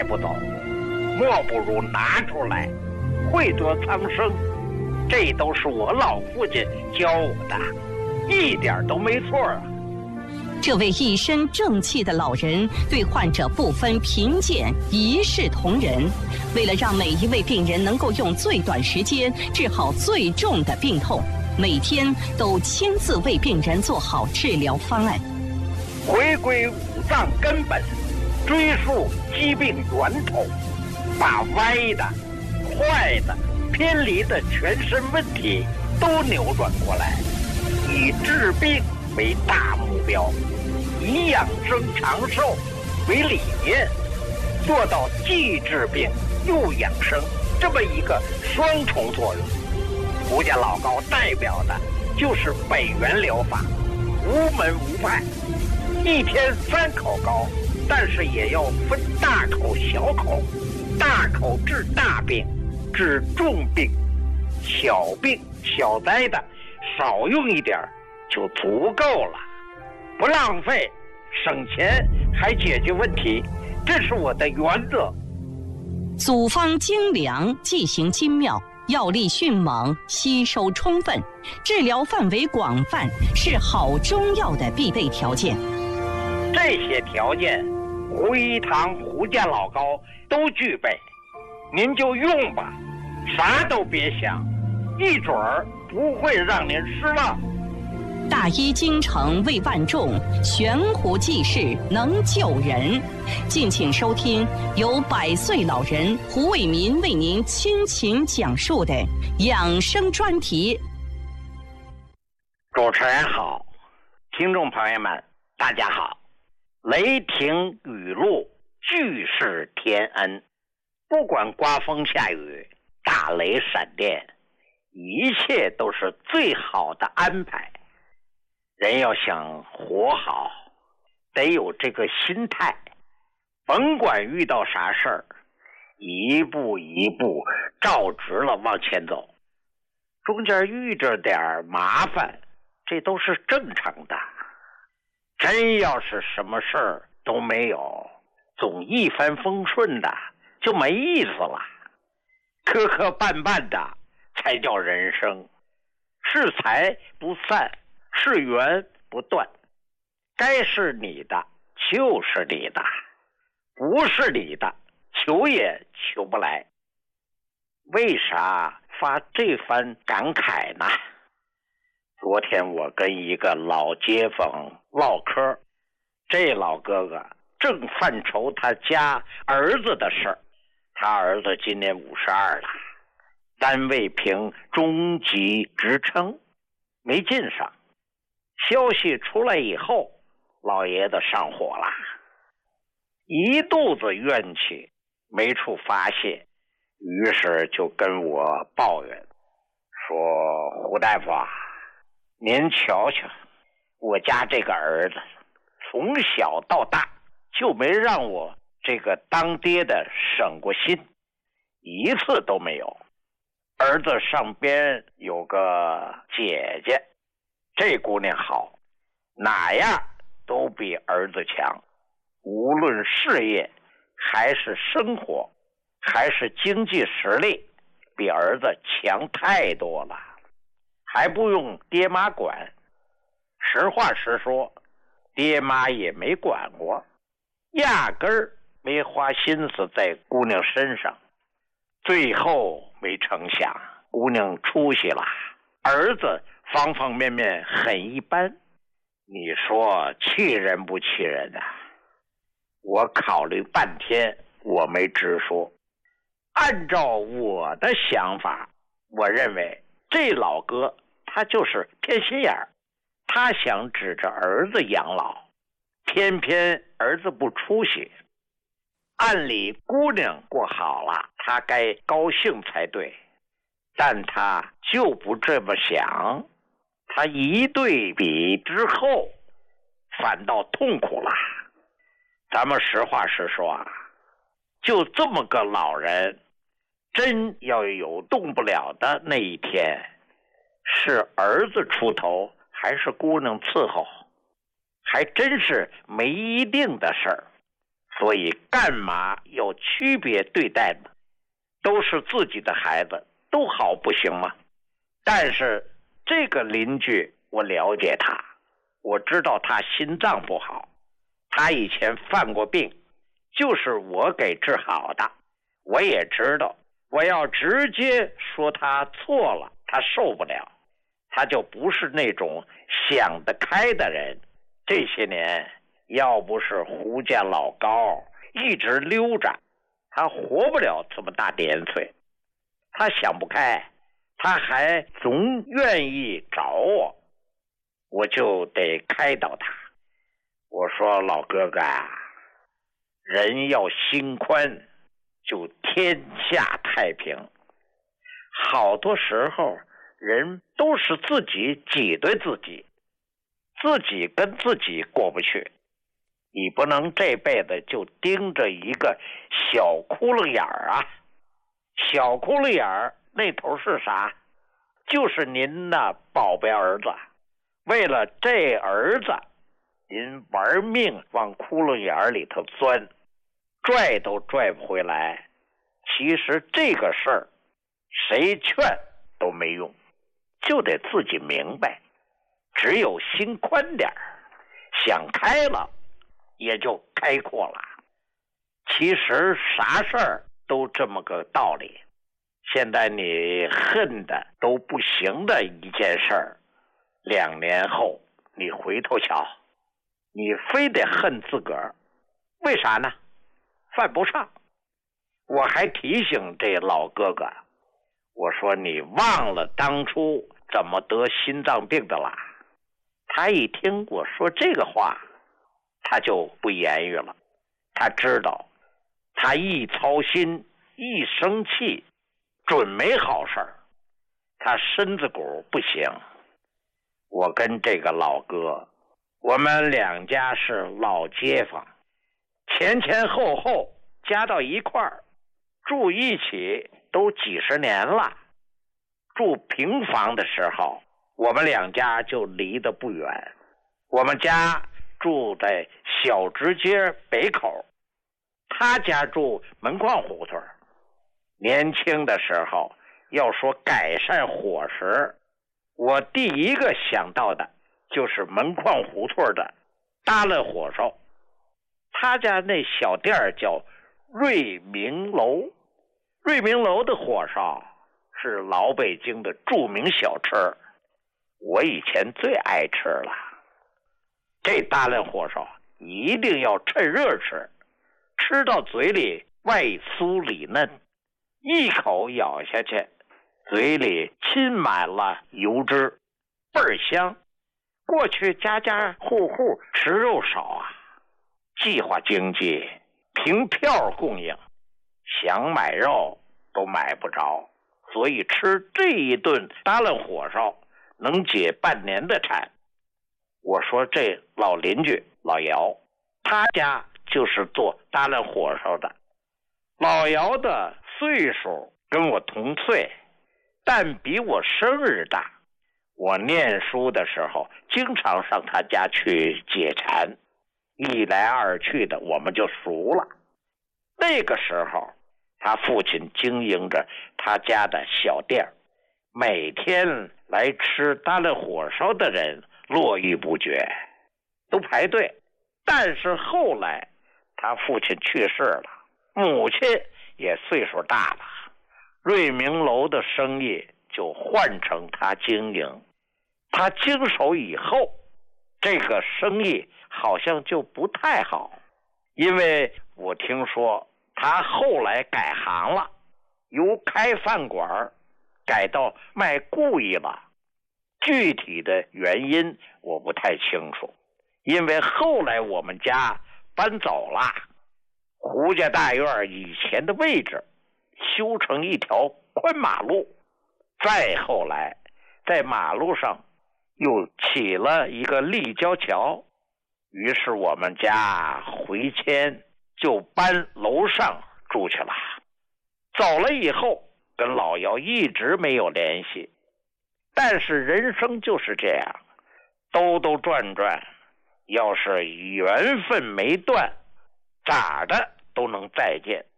不走，莫不如拿出来，惠泽苍生。这都是我老父亲教我的，一点都没错啊。 这位一身正气的老人对患者不分贫贱，一视同仁。为了让每一位病人能够用最短时间治好最重的病痛，每天都亲自为病人做好治疗方案。 回归五脏根本，追溯疾病源头，把歪的、坏的、偏离的全身问题都扭转过来，以治病为大目标，以养生长寿为理念，做到既治病又养生这么一个双重作用。胡家老高代表的就是北元疗法，无门无派，一天3口高，但是也要分大口小口，大口治大病，治重病，小病小灾的少用一点就足够了，不浪费，省钱还解决问题，这是我的原则。 组方精良，剂型精妙，药力迅猛，吸收充分，治疗范围广泛，是好中药的必备条件。 这些条件，胡一堂、胡家老高都具备，您就用吧，啥都别想，一准儿不会让您失望。 大医精诚为万众，悬壶济世能救人。敬请收听由100岁老人胡卫民为您倾情讲述的养生专题。 主持人好，听众朋友们大家好。雷霆雨露，俱是天恩，不管刮风下雨，大雷闪电，一切都是最好的安排。人要想活好，得有这个心态，甭管遇到啥事儿，一步一步照直了往前走，中间遇着点麻烦，这都是正常的。真要是什么事儿都没有，总一帆风顺的，就没意思了。磕磕绊绊的才叫人生，是财不散，是缘不断，该是你的就是你的，不是你的求也求不来。为啥发这番感慨呢？昨天我跟一个老街坊唠嗑，这老哥哥正犯愁他家儿子的事儿。他儿子今年52了，单位评中级职称，没进上。消息出来以后，老爷子上火了，一肚子怨气，没处发泄，于是就跟我抱怨说：“胡大夫啊，您瞧瞧，我家这个儿子从小到大就没让我这个当爹的省过心，一次都没有。儿子上边有个姐姐，这姑娘好，哪样都比儿子强，无论事业还是生活还是经济实力，比儿子强太多了，还不用爹妈管。实话实说，爹妈也没管过，压根儿没花心思在姑娘身上。最后没成想，姑娘出息了，儿子方方面面很一般，你说气人不气人啊？我考虑半天，我没直说。按照我的想法，我认为这老哥他就是偏心眼儿，他想指着儿子养老，偏偏儿子不出息。按理姑娘过好了，他该高兴才对，但他就不这么想。他一对比之后，反倒痛苦了。咱们实话实说啊，就这么个老人，真要有动不了的那一天，是儿子出头还是姑娘伺候，还真是没一定的事儿。 所以干嘛要区别对待呢？都是自己的孩子，都好不行吗？但是这个邻居我了解他，我知道他心脏不好，他以前犯过病，就是我给治好的。我也知道，我要直接说他错了，他受不了，他就不是那种想得开的人。这些年要不是胡家老高一直溜着，他活不了这么大年岁。他想不开，他还总愿意找我，我就得开导他。我说老哥哥啊，人要心宽，就天下太平。好多时候人都是自己挤兑自己，自己跟自己过不去。你不能这辈子就盯着一个小窟窿眼儿啊！小窟窿眼儿那头是啥？就是您的宝贝儿子。为了这儿子，您玩命往窟窿眼里头钻，拽都拽不回来。其实这个事儿谁劝都没用，就得自己明白。只有心宽点儿，想开了也就开阔了。其实啥事儿都这么个道理。现在你恨的都不行的一件事儿，2年后你回头瞧，你非得恨自个儿，为啥呢？犯不上。我还提醒这老哥哥，我说你忘了当初怎么得心脏病的啦？他一听我说这个话，他就不言语了。他知道他一操心一生气准没好事儿，他身子骨不行。我跟这个老哥，我们2家是老街坊，前前后后加到一块儿，住一起都几十年了。住平房的时候，我们2家就离得不远。我们家住在小直街北口，他家住门框胡同。年轻的时候要说改善伙食，我第一个想到的就是门框胡同的搭了火烧。他家那小店叫瑞明楼，瑞明楼的火烧是老北京的著名小吃，我以前最爱吃了。这搭了火烧一定要趁热吃，吃到嘴里外酥里嫩，一口咬下去，嘴里浸满了油脂，倍儿香。过去家家户户吃肉少啊，计划经济，凭票供应，想买肉都买不着，所以吃这一顿搭了火烧能解半年的馋。我说这老邻居老姚，他家就是做搭了火烧的。老姚的岁数跟我同岁，但比我生日大。我念书的时候经常上他家去解馋，一来二去的我们就熟了。那个时候他父亲经营着他家的小店，每天来吃搭了火烧的人络绎不绝，都排队。但是后来他父亲去世了，母亲也岁数大了，瑞明楼的生意就换成他经营。他经手以后，这个生意好像就不太好，因为我听说他后来改行了，由开饭馆改到卖故意了。具体的原因我不太清楚，因为后来我们家搬走了，胡家大院以前的位置修成一条宽马路，再后来在马路上又起了一个立交桥，于是我们家回迁就搬楼上住去了。走了以后跟老姚一直没有联系，但是人生就是这样，兜兜转转，要是缘分没断， 咋的都能再见。